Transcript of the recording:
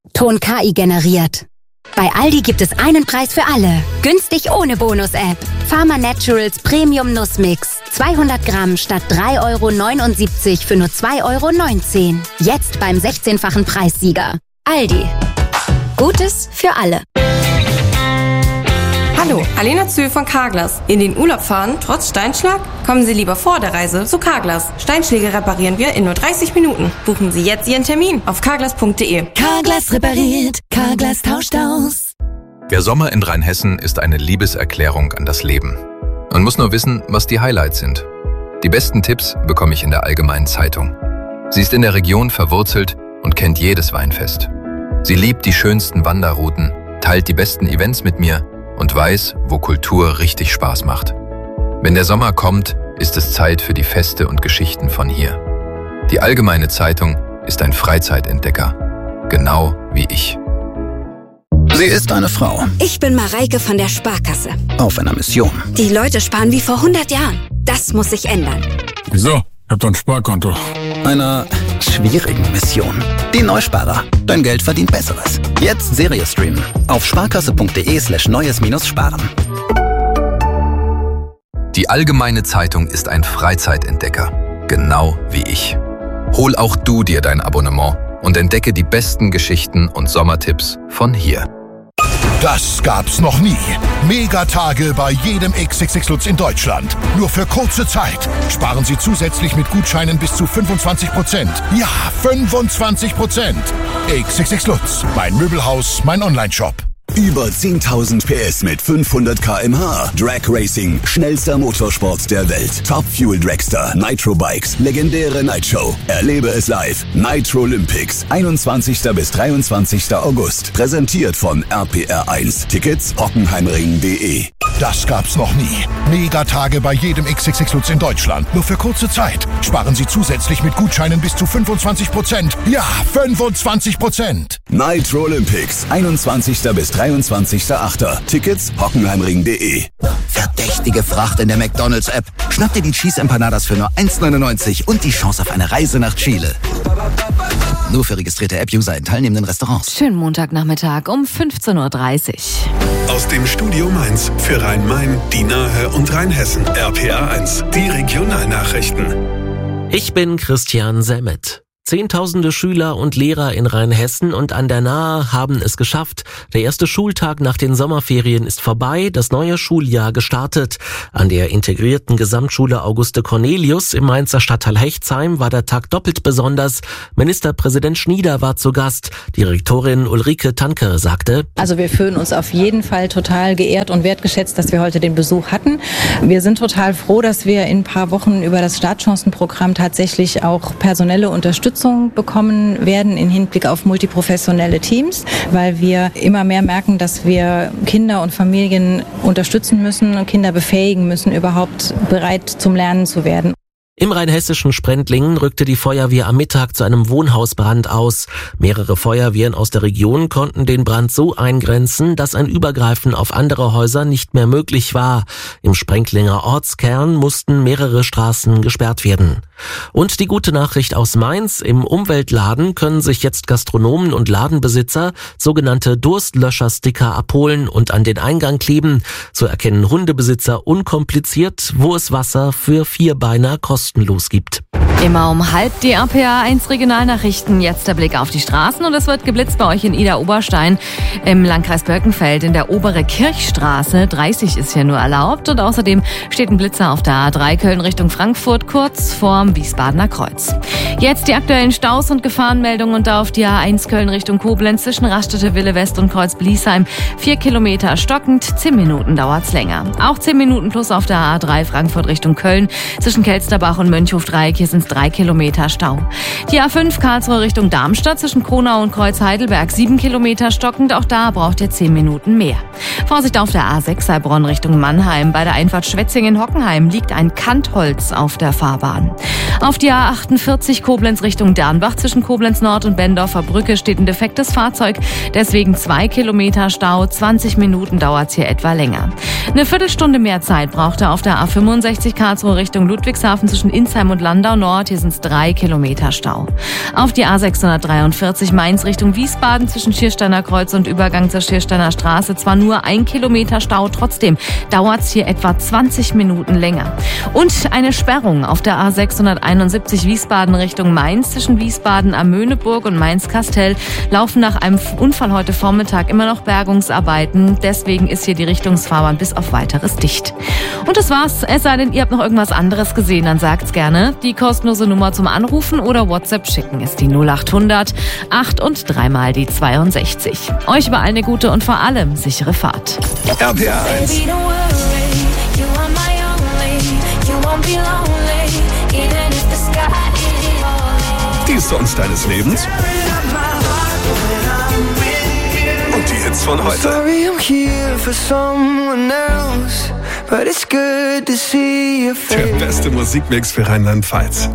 Ton KI generiert. Bei Aldi gibt es einen Preis für alle. Günstig ohne Bonus-App. Pharma Naturals Premium Nussmix. 200 Gramm statt 3,79 € für nur 2,19 €. Jetzt beim 16-fachen Preissieger. Aldi. Gutes für alle. Hallo, Alena Zühl von Carglass. In den Urlaub fahren, trotz Steinschlag? Kommen Sie lieber vor der Reise zu Carglass. Steinschläge reparieren wir in nur 30 Minuten. Buchen Sie jetzt Ihren Termin auf carglass.de. Carglass repariert, Carglass tauscht aus. Der Sommer in Rheinhessen ist eine Liebeserklärung an das Leben. Man muss nur wissen, was die Highlights sind. Die besten Tipps bekomme ich in der Allgemeinen Zeitung. Sie ist in der Region verwurzelt und kennt jedes Weinfest. Sie liebt die schönsten Wanderrouten, teilt die besten Events mit mir und weiß, wo Kultur richtig Spaß macht. Wenn der Sommer kommt, ist es Zeit für die Feste und Geschichten von hier. Die Allgemeine Zeitung ist ein Freizeitentdecker, genau wie ich. Sie ist eine Frau. Ich bin Mareike von der Sparkasse. Auf einer Mission. Die Leute sparen wie vor 100 Jahren. Das muss sich ändern. Wieso? Ich hab doch ein Sparkonto. Einer schwierigen Mission. Die Neusparer. Dein Geld verdient Besseres. Jetzt Serie streamen. Auf sparkasse.de/neues-sparen. Die Allgemeine Zeitung ist ein Freizeitentdecker, genau wie ich. Hol auch du dir dein Abonnement und entdecke die besten Geschichten und Sommertipps von hier. Das gab's noch nie. Megatage bei jedem XXX Lutz in Deutschland. Nur für kurze Zeit. Sparen Sie zusätzlich mit Gutscheinen bis zu 25%. Ja, 25%. XXX Lutz. Mein Möbelhaus, mein Onlineshop. Über 10.000 PS mit 500 km/h. Drag Racing, schnellster Motorsport der Welt. Top Fuel Dragster, Nitro Bikes, legendäre Nightshow. Erlebe es live. Nitro Olympics, 21. bis 23. August. Präsentiert von RPR1. Tickets hockenheimring.de. Das gab's noch nie. Megatage bei jedem XXX Lutz in Deutschland. Nur für kurze Zeit. Sparen Sie zusätzlich mit Gutscheinen bis zu 25%. Ja, 25%. Nitro Olympics, 21. bis 23.8. Tickets hockenheimring.de. Verdächtige Fracht in der McDonald's-App. Schnapp dir die Cheese Empanadas für nur 1,99 € und die Chance auf eine Reise nach Chile. Nur für registrierte App-User in teilnehmenden Restaurants. Schönen Montagnachmittag um 15:30 Uhr. Aus dem Studio Mainz für Rhein-Main, die Nahe und Rheinhessen. RPR1, die Regionalnachrichten. Ich bin Christian Semmet. Zehntausende Schüler und Lehrer in Rheinhessen und an der Nahe haben es geschafft. Der erste Schultag nach den Sommerferien ist vorbei, das neue Schuljahr gestartet. An der integrierten Gesamtschule Auguste Cornelius im Mainzer Stadtteil Hechtsheim war der Tag doppelt besonders. Ministerpräsident Schnieder war zu Gast. Die Rektorin Ulrike Tanke sagte: Also wir fühlen uns auf jeden Fall total geehrt und wertgeschätzt, dass wir heute den Besuch hatten. Wir sind total froh, dass wir in ein paar Wochen über das Startchancenprogramm tatsächlich auch personelle Unterstützung bekommen werden im Hinblick auf multiprofessionelle Teams, weil wir immer mehr merken, dass wir Kinder und Familien unterstützen müssen und Kinder befähigen müssen, überhaupt bereit zum Lernen zu werden. Im rheinhessischen Sprendlingen rückte die Feuerwehr am Mittag zu einem Wohnhausbrand aus. Mehrere Feuerwehren aus der Region konnten den Brand so eingrenzen, dass ein Übergreifen auf andere Häuser nicht mehr möglich war. Im Sprendlinger Ortskern mussten mehrere Straßen gesperrt werden. Und die gute Nachricht aus Mainz: Im Umweltladen können sich jetzt Gastronomen und Ladenbesitzer sogenannte Durstlöscher-Sticker abholen und an den Eingang kleben. So erkennen Hundebesitzer unkompliziert, wo es Wasser für Vierbeiner kostenlos gibt. Immer um 12:30 die RPR1 Regionalnachrichten. Jetzt der Blick auf die Straßen und es wird geblitzt bei euch in Idar-Oberstein im Landkreis Birkenfeld in der Obere Kirchstraße. 30 ist hier nur erlaubt und außerdem steht ein Blitzer auf der A3 Köln Richtung Frankfurt kurz vorm Wiesbadener Kreuz. Jetzt die aktuellen Staus und Gefahrenmeldungen und auf die A1 Köln Richtung Koblenz zwischen Raststätte Wille West und Kreuz Bliesheim. 4 Kilometer stockend, 10 Minuten dauert's länger. Auch 10 Minuten plus auf der A3 Frankfurt Richtung Köln zwischen Kelsterbach und Mönchhof-Dreieck. Hier sind's 3 Kilometer Stau. Die A5 Karlsruhe Richtung Darmstadt zwischen Kronau und Kreuz Heidelberg 7 Kilometer stockend. Auch da braucht ihr 10 Minuten mehr. Vorsicht auf der A6 Heilbronn Richtung Mannheim. Bei der Einfahrt Schwetzingen-Hockenheim liegt ein Kantholz auf der Fahrbahn. Auf die A48 Koblenz Richtung Dernbach zwischen Koblenz Nord und Bendorfer Brücke steht ein defektes Fahrzeug. Deswegen 2 Kilometer Stau. 20 Minuten dauert's hier etwa länger. Eine Viertelstunde mehr Zeit braucht er auf der A65 Karlsruhe Richtung Ludwigshafen zwischen zwischen Insheim und Landau Nord. Hier sind es 3 Kilometer Stau. Auf die A643 Mainz Richtung Wiesbaden zwischen Schiersteiner Kreuz und Übergang zur Schiersteiner Straße. Zwar nur 1 Kilometer Stau, trotzdem dauert es hier etwa 20 Minuten länger. Und eine Sperrung auf der A671 Wiesbaden Richtung Mainz zwischen Wiesbaden am Möhneburg und Mainz-Kastel laufen nach einem Unfall heute Vormittag immer noch Bergungsarbeiten. Deswegen ist hier die Richtungsfahrbahn bis auf Weiteres dicht. Und das war's. Es sei denn, ihr habt noch irgendwas anderes gesehen, dann sagt's gerne. Die kostenlose Nummer zum Anrufen oder WhatsApp schicken ist die 0800 8 und 3 mal die 62. Euch überall eine gute und vor allem sichere Fahrt. RPA 1. Die Songs deines Lebens und die Hits von heute. Der beste Musikmix für Rheinland-Pfalz.